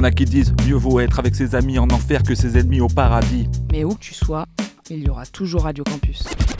Y'en a qui disent mieux vaut être avec ses amis en enfer que ses ennemis au paradis. Mais où que tu sois, il y aura toujours Radio Campus.